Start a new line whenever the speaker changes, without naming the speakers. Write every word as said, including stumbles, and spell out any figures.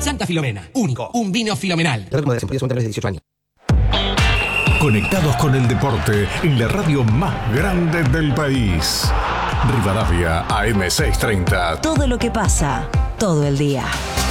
Santa Filomena. Único. Un vino filomenal. dieciocho años.
Conectados con el deporte en la radio más grande del país. Rivadavia A M seiscientos treinta.
Todo lo que pasa, todo el día.